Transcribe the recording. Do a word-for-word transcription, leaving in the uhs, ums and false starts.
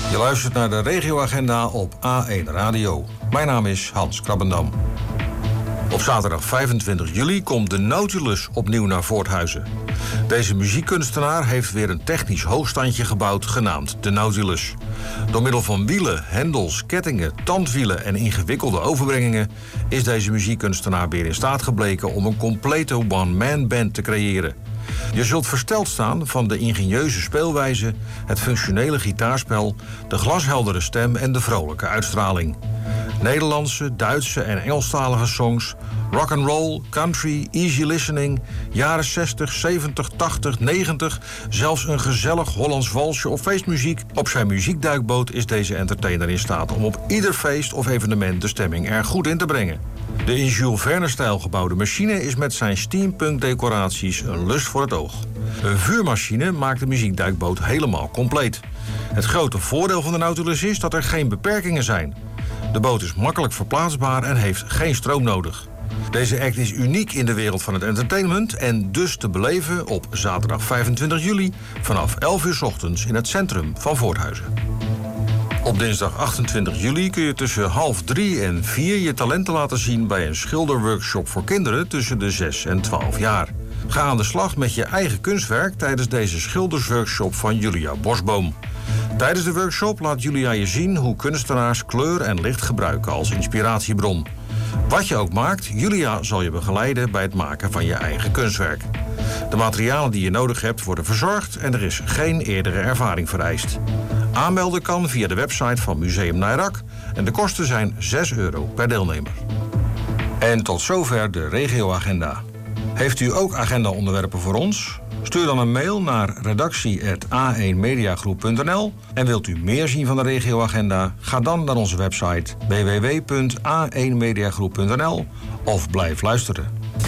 Je luistert naar de regioagenda op A één Radio. Mijn naam is Hans Krabbendam. Op zaterdag vijfentwintig juli komt de Nautilus opnieuw naar Voorthuizen. Deze muziekkunstenaar heeft weer een technisch hoogstandje gebouwd, genaamd de Nautilus. Door middel van wielen, hendels, kettingen, tandwielen en ingewikkelde overbrengingen is deze muziekkunstenaar weer in staat gebleken om een complete one-man band te creëren. Je zult versteld staan van de ingenieuze speelwijze, het functionele gitaarspel, de glasheldere stem en de vrolijke uitstraling. Nederlandse, Duitse en Engelstalige songs, rock and roll, country, easy listening, jaren zestig, zeventig, tachtig, negentig, zelfs een gezellig Hollands walsje of feestmuziek. Op zijn muziekduikboot is deze entertainer in staat om op ieder feest of evenement de stemming er goed in te brengen. De in Jules Verne-stijl gebouwde machine is met zijn steampunk-decoraties een lust voor het oog. Een vuurmachine maakt de muziekduikboot helemaal compleet. Het grote voordeel van de Nautilus is dat er geen beperkingen zijn. De boot is makkelijk verplaatsbaar en heeft geen stroom nodig. Deze act is uniek in de wereld van het entertainment en dus te beleven op zaterdag vijfentwintig juli vanaf elf uur 's ochtends in het centrum van Voorthuizen. Op dinsdag achtentwintig juli kun je tussen half drie en vier je talenten laten zien bij een schilderworkshop voor kinderen tussen de zes en twaalf jaar. Ga aan de slag met je eigen kunstwerk tijdens deze schildersworkshop van Julia Bosboom. Tijdens de workshop laat Julia je zien hoe kunstenaars kleur en licht gebruiken als inspiratiebron. Wat je ook maakt, Julia zal je begeleiden bij het maken van je eigen kunstwerk. De materialen die je nodig hebt worden verzorgd en er is geen eerdere ervaring vereist. Aanmelden kan via de website van Museum Nairac en de kosten zijn zes euro per deelnemer. En tot zover de regioagenda. Heeft u ook agenda-onderwerpen voor ons? Stuur dan een mail naar redactie apenstaartje a één mediagroep punt n l. En wilt u meer zien van de regioagenda? Ga dan naar onze website w w w punt a één mediagroep punt n l of blijf luisteren.